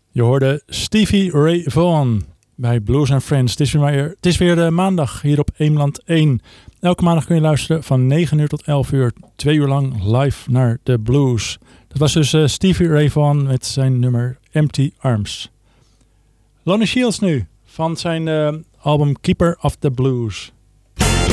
Je hoorde Stevie Ray Vaughan bij Blues and Friends. Het is weer maandag hier op Eemland 1. Elke maandag kun je luisteren van 9 uur tot 11 uur. 2 uur lang live naar de blues. Dat was dus Stevie Ray Vaughan met zijn nummer Empty Arms. Lonnie Shields nu van zijn album Keeper of the Blues.